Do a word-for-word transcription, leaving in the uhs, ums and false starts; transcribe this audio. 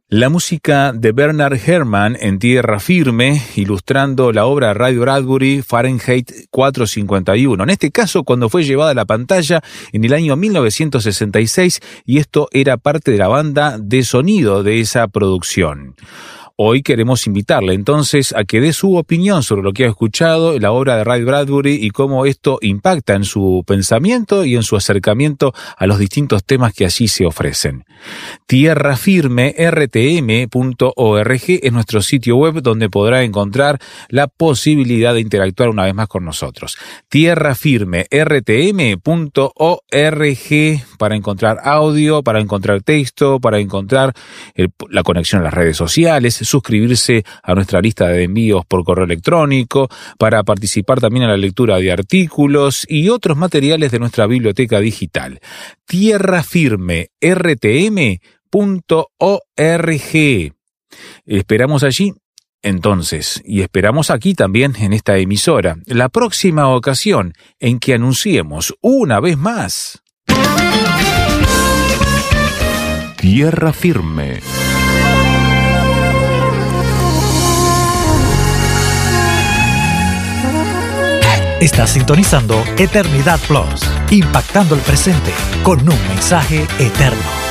La música de Bernard Herrmann en Tierra Firme, ilustrando la obra de Ray Bradbury, Fahrenheit cuatrocientos cincuenta y uno. En este caso, cuando fue llevada a la pantalla en el año mil novecientos sesenta y seis, y esto era parte de la banda de sonido de esa producción. Hoy queremos invitarle entonces a que dé su opinión sobre lo que ha escuchado, la obra de Ray Bradbury y cómo esto impacta en su pensamiento y en su acercamiento a los distintos temas que allí se ofrecen. Tierra Firme R T M punto org es nuestro sitio web donde podrá encontrar la posibilidad de interactuar una vez más con nosotros. Tierra Firme R T M punto org para encontrar audio, para encontrar texto, para encontrar el, la conexión a las redes sociales, suscribirse a nuestra lista de envíos por correo electrónico, para participar también en la lectura de artículos y otros materiales de nuestra biblioteca digital. Tierra Firme R T M punto org. Esperamos allí, entonces, y esperamos aquí también en esta emisora, la próxima ocasión en que anunciemos una vez más Tierra Firme. Estás sintonizando Eternidad Plus, impactando el presente con un mensaje eterno.